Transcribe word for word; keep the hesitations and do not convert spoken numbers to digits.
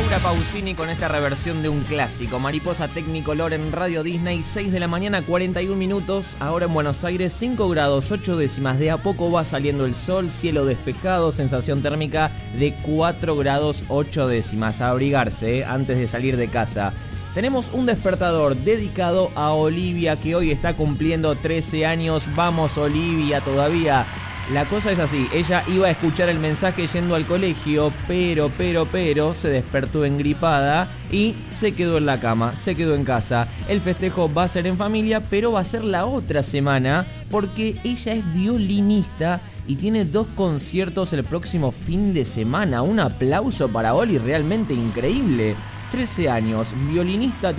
Laura Pausini con esta reversión de un clásico. Mariposa Technicolor en Radio Disney, seis de la mañana, cuarenta y un minutos. Ahora en Buenos Aires, cinco grados, ocho décimas. De a poco va saliendo el sol, cielo despejado, sensación térmica de cuatro grados, ocho décimas. A abrigarse, ¿eh? Antes de salir de casa. Tenemos un despertador dedicado a Olivia, que hoy está cumpliendo trece años. Vamos, Olivia, todavía. La cosa es así, ella iba a escuchar el mensaje yendo al colegio, pero, pero, pero, se despertó engripada y se quedó en la cama, se quedó en casa. El festejo va a ser en familia, pero va a ser la otra semana, porque ella es violinista y tiene dos conciertos el próximo fin de semana. Un aplauso para Oli, realmente increíble. trece años, violinista.